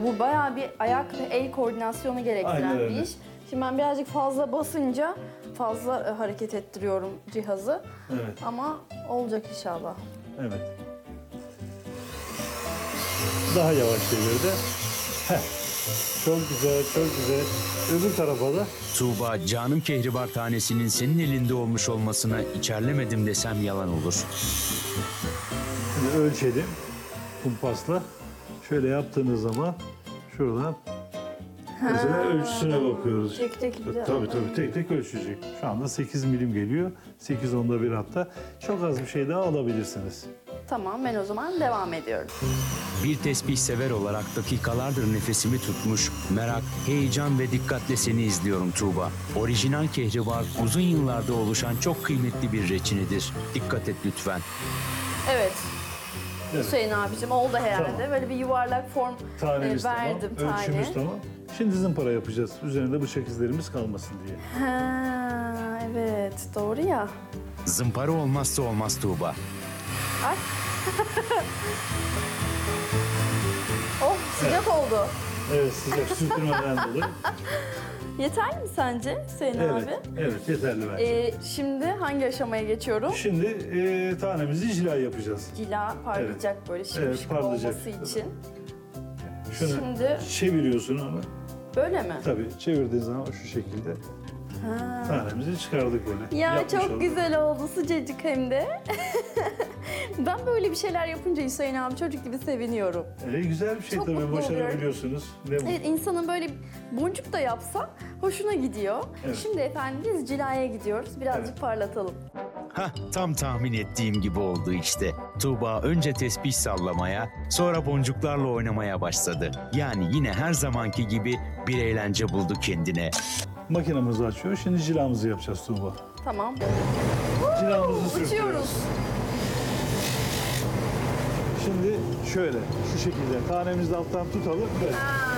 bu bayağı bir ayak ve el koordinasyonu gerektiren Aynen bir öyle. iş. Şimdi ben birazcık fazla basınca fazla hareket ettiriyorum cihazı. Evet. Ama olacak inşallah. Evet. Daha yavaş çevir de. Heh. Çok güzel, çok güzel. Öbür tarafa da. Tuğba, canım kehribar tanesinin senin elinde olmuş olmasına içerlemedim desem yalan olur. Şimdi ölçelim. Kumpasla. Şöyle yaptığınız zaman şuradan mesela ölçüsüne bakıyoruz. Tek tek Tabii tek tek ölçecek. Şu anda 8 milim geliyor. 8 onda bir hatta. Çok az bir şey daha alabilirsiniz. Tamam, ben o zaman devam ediyorum. Bir tesbih sever olarak dakikalardır nefesimi tutmuş, merak, heyecan ve dikkatle seni izliyorum Tuğba. Orijinal kehribar uzun yıllarda oluşan çok kıymetli bir reçinedir. Dikkat et lütfen. Evet. Evet. Hüseyin abicim oldu herhalde. Tamam. Böyle bir yuvarlak form Tanemiz verdim tamam. tane. Ölçümüz tamam. Şimdi zımpara yapacağız. Üzerinde bıçak izlerimiz kalmasın diye. Ha, evet doğru ya. Zımpara olmazsa olmaz Tuğba. Ay. Oh sıcak oldu. Evet sıcak sürdürmeden dolayı. Yeterli mi sence Hüseyin Evet, abi? evet yeterli bence. Şimdi hangi aşamaya geçiyorum? Şimdi tanemizi jila yapacağız. Cila parlayacak böyle şık Evet, şık parlayacak. olması için. Şunu Şimdi- çeviriyorsun ama Böyle mi? tabii çevirdiğin zaman şu şekilde tanemizi çıkardık böyle. Ya Yapmış çok olduk. güzel oldu sıcacık hem de. Ben böyle bir şeyler yapınca Hüseyin abi çocuk gibi seviniyorum. Güzel bir şey Çok tabii mutlu başarabiliyorsunuz. Ne mutlu. Evet insanın böyle boncuk da yapsa hoşuna gidiyor. Evet. Şimdi efendim biz cilaya gidiyoruz. Birazcık Evet. parlatalım. Hah, tam tahmin ettiğim gibi oldu işte. Tuğba önce tesbih sallamaya, sonra boncuklarla oynamaya başladı. Yani yine her zamanki gibi bir eğlence buldu kendine. Makinamızı açıyor. Şimdi cilamızı yapacağız Tuğba. Tamam. Cilamızı sürtüyoruz. Uçuyoruz. Şimdi şöyle şu şekilde tanemizi alttan tutalım. Böyle.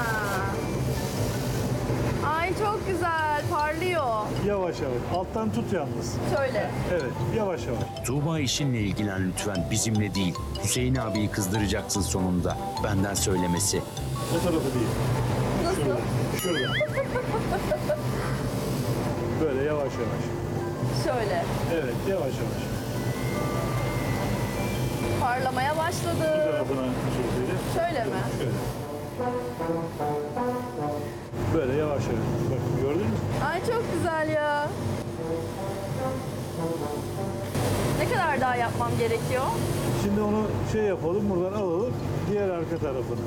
Ay çok güzel parlıyor. Yavaş yavaş. Alttan tut yalnız. Şöyle. Evet yavaş yavaş. Tuğba işinle ilgilen lütfen, bizimle değil. Hüseyin abiyi kızdıracaksın sonunda. Benden söylemesi. O tarafı değil. Nasıl? Şurada. Böyle yavaş yavaş. Şöyle. Evet yavaş yavaş. Parlamaya Bu başladı. tarafına şöyle. Şöyle mi? Şöyle. Böyle yavaş yavaş. Bak gördün mü? Ay çok güzel ya. Ne kadar daha yapmam gerekiyor? Şimdi onu şey yapalım buradan alalım. Diğer arka tarafını.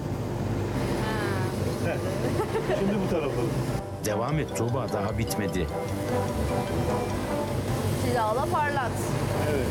Heh. Şimdi bu tarafını. Devam et Tuğba, daha bitmedi. Cilala parlat. Evet.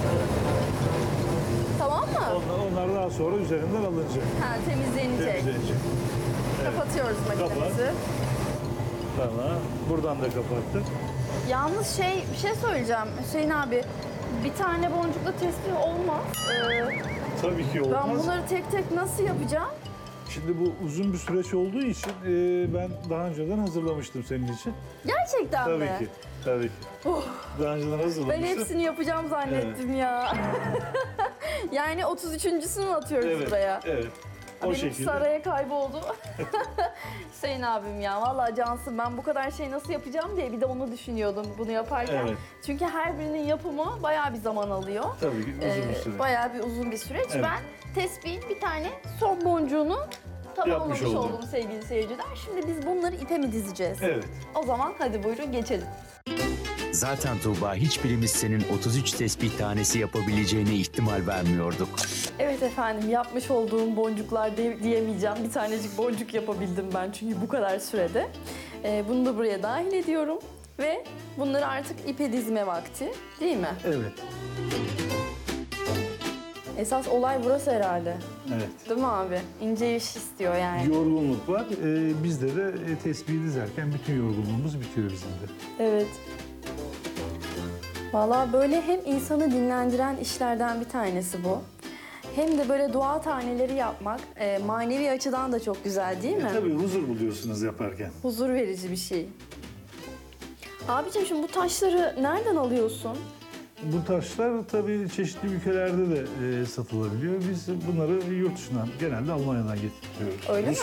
Tamam mı? Onlar daha sonra üzerinden alınacak. Ha, temizlenecek. Temizlenecek. Kapatıyoruz makinemizi. Tamam. Buradan da kapattık. Yalnız bir şey söyleyeceğim Hüseyin abi. Bir tane boncukla tesbih olmaz. Tabii ki olmaz. Ben bunları tek tek nasıl yapacağım? Şimdi bu uzun bir süreç olduğu için ben daha önceden hazırlamıştım senin için. Gerçekten Tabii mi? ki. Tabii ki. Oh, Daha önceden ben hazırlamıştım. hepsini yapacağım zannettim ya. Yani 33.sünü atıyoruz Evet. buraya. Evet. O Benim şekilde. saraya kayboldu. Hüseyin abim ya vallahi cansın, ben bu kadar şey nasıl yapacağım diye bir de onu düşünüyordum bunu yaparken. Evet. Çünkü her birinin yapımı bayağı bir zaman alıyor. Tabii ki uzun bir süre. Bayağı bir uzun bir süreç. Evet. Ben tespihin bir tane son boncuğunu tamamlamış Yapmış oldum. oldum sevgili seyirciler. Şimdi biz bunları ipe mi dizeceğiz? Evet. O zaman hadi buyurun geçelim. Zaten Tuğba, hiçbirimiz senin 33 tesbih tanesi yapabileceğine ihtimal vermiyorduk. Evet efendim, yapmış olduğum boncuklar diyemeyeceğim. Bir tanecik boncuk yapabildim ben çünkü bu kadar sürede. Bunu da buraya dahil ediyorum. Ve bunları artık ipe dizme vakti, değil mi? Evet. Esas olay burası herhalde. Evet. Değil mi abi? İnce iş istiyor yani. Yorgunluk var. Bizde de tesbih dizerken bütün yorgunluğumuz bitiyor bizim de. Evet. Vallahi böyle hem insanı dinlendiren işlerden bir tanesi bu. Hem de böyle dua taneleri yapmak manevi açıdan da çok güzel değil mi? Tabii huzur buluyorsunuz yaparken. Huzur verici bir şey. Abicim şimdi bu taşları nereden alıyorsun? Bu taşlar tabii çeşitli ülkelerde de satılabiliyor. Biz bunları yurt dışından, genelde Almanya'dan getiriyoruz. Öyle mi?